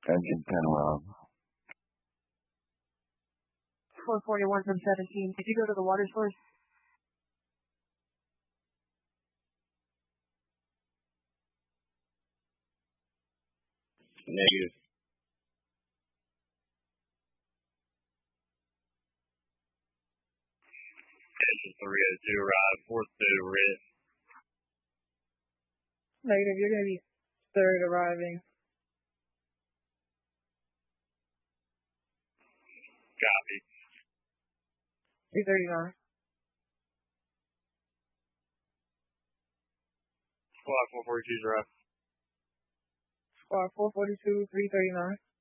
Engine 10 Rob. 441 from 17. Did you go to the water source? Negative. Engine 302 arrive, 4-2 red. Negative, you're going to be third arriving. Copy. 339. Squad 442 arrive. Squad 442, 339.